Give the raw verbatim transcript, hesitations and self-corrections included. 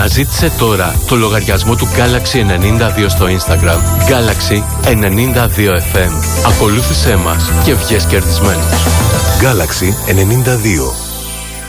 Αναζήτησε τώρα το λογαριασμό του Galaxy ενενήντα δύο στο Instagram. Galaxy ενενήντα δύο εφ εμ. Ακολούθησέ μας και βγες κερδισμένος. Galaxy ενενήντα δύο.